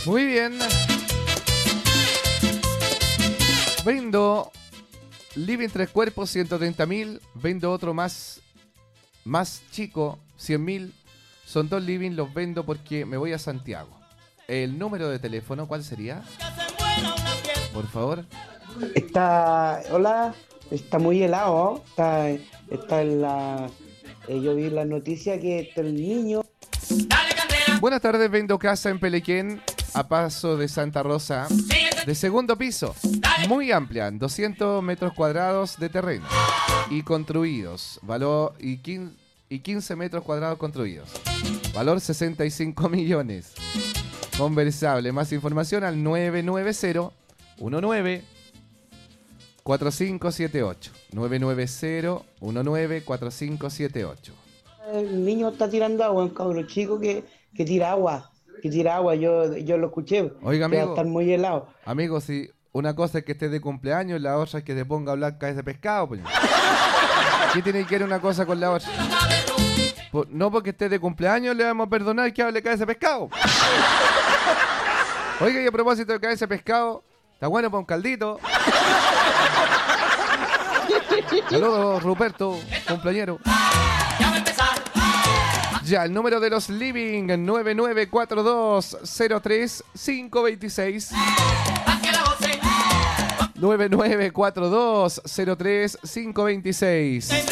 Muy bien. Vendo living 3 cuerpos, 130.000. Vendo otro más chico, 100.000. Son 2 living, los vendo porque me voy a Santiago. El número de teléfono, ¿cuál sería? Por favor. Hola, está muy helado, está en la... yo vi la noticia que está el niño. Buenas tardes, vendo casa en Pelequén, a paso de Santa Rosa, de segundo piso, muy amplia, 200 metros cuadrados de terreno y construidos, valor y 15 metros cuadrados construidos, valor 65 millones. Conversable, más información al 990-19-4578. 990-19-4578. El niño está tirando agua, un cabro chico que tira agua, yo lo escuché. Oiga, que va a amigo, estar muy helado. amigo, si una cosa es que estés de cumpleaños, la otra es que te ponga a hablar cabeza de pescado, pues. ¿Qué tiene que ver una cosa con la otra? No porque estés de cumpleaños le vamos a perdonar que hable cabeza de pescado. Oiga, y a propósito de cabeza de pescado, está bueno para un caldito. Saludos, Ruperto, cumpleañero. Ya, el número de los living, 9942-03-526. 9942-03-526.